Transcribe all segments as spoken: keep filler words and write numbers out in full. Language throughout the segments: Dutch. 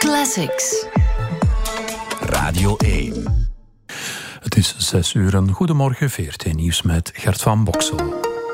Classics. Radio één. Het is zes uur en goedemorgen, V R T Nieuws met Gert van Boksel.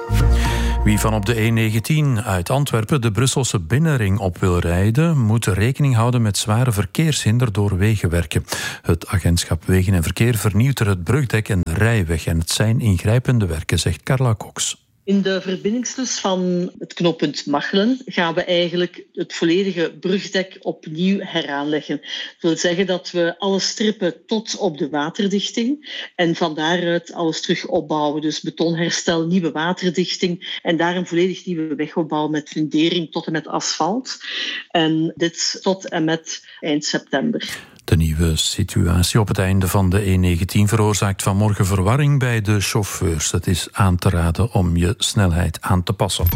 Wie van op de E negentien uit Antwerpen de Brusselse binnenring op wil rijden, moet rekening houden met zware verkeershinder door wegenwerken. Het agentschap Wegen en Verkeer vernieuwt er het brugdek en de rijweg en het zijn ingrijpende werken, zegt Carla Cox. In de verbindingslus van het knooppunt Machelen gaan we eigenlijk het volledige brugdek opnieuw heraanleggen. Dat wil zeggen dat we alles strippen tot op de waterdichting en van daaruit alles terug opbouwen. Dus betonherstel, nieuwe waterdichting en daar een volledig nieuwe weg opbouwen met fundering tot en met asfalt. En dit tot en met eind september. De nieuwe situatie op het einde van de E negentien veroorzaakt vanmorgen verwarring bij de chauffeurs. Het is aan te raden om je snelheid aan te passen.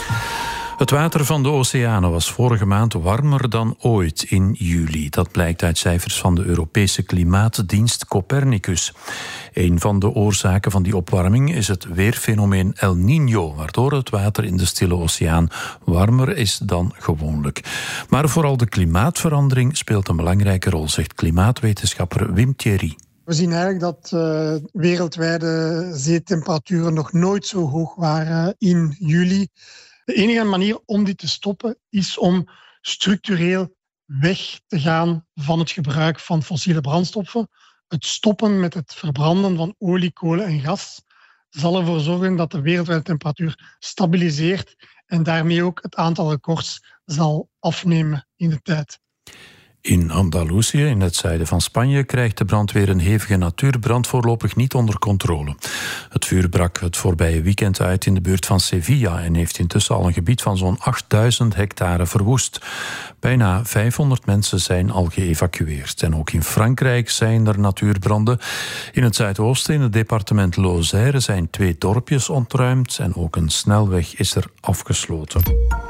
Het water van de oceanen was vorige maand warmer dan ooit in juli. Dat blijkt uit cijfers van de Europese klimaatdienst Copernicus. Een van de oorzaken van die opwarming is het weerfenomeen El Niño, waardoor het water in de Stille Oceaan warmer is dan gewoonlijk. Maar vooral de klimaatverandering speelt een belangrijke rol, zegt klimaatwetenschapper Wim Thierry. We zien eigenlijk dat uh, wereldwijde zeetemperaturen nog nooit zo hoog waren in juli. De enige manier om dit te stoppen is om structureel weg te gaan van het gebruik van fossiele brandstoffen. Het stoppen met het verbranden van olie, kolen en gas zal ervoor zorgen dat de wereldwijde temperatuur stabiliseert en daarmee ook het aantal records zal afnemen in de tijd. In Andalusië, in het zuiden van Spanje, krijgt de brandweer een hevige natuurbrand voorlopig niet onder controle. Het vuur brak het voorbije weekend uit in de buurt van Sevilla en heeft intussen al een gebied van zo'n achtduizend hectare verwoest. Bijna vijfhonderd mensen zijn al geëvacueerd. En ook in Frankrijk zijn er natuurbranden. In het zuidoosten, in het departement Lozère, zijn twee dorpjes ontruimd en ook een snelweg is er afgesloten.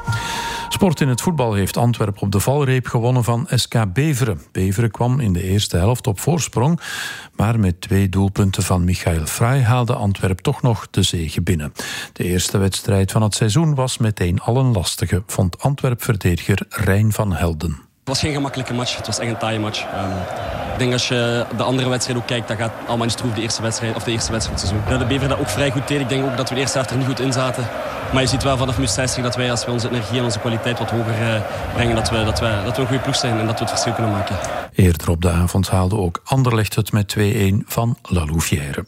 Sport in het voetbal heeft Antwerpen op de valreep gewonnen van S K Beveren. Beveren kwam in de eerste helft op voorsprong, maar met twee doelpunten van Michael Frey haalde Antwerpen toch nog de zege binnen. De eerste wedstrijd van het seizoen was meteen al een lastige, vond Antwerp-verdediger Rijn van Helden. Het was geen gemakkelijke match, het was echt een taaie match. Um, ik denk als je de andere wedstrijd ook kijkt, dat gaat allemaal niet stroef de eerste wedstrijd of de eerste wedstrijd van het seizoen. De Beveren dat ook vrij goed deed. Ik denk ook dat we de eerste helft er niet goed in zaten. Maar je ziet wel vanaf minuut zestig dat wij, als we onze energie en onze kwaliteit wat hoger uh, brengen, dat we, dat, we, dat we een goede ploeg zijn en dat we het verschil kunnen maken. Eerder op de avond haalde ook Anderlecht het met twee-een van La Louvière.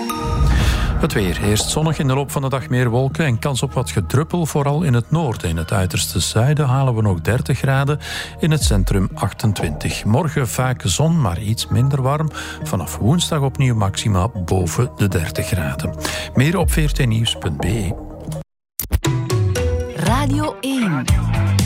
Het weer. Eerst zonnig, in de loop van de dag meer wolken en kans op wat gedruppel, vooral in het noorden. In het uiterste zuiden halen we nog dertig graden, in het centrum achtentwintig. Morgen vaak zon, maar iets minder warm. Vanaf woensdag opnieuw maxima boven de dertig graden. Meer op v r t nieuws punt b e. Radio één.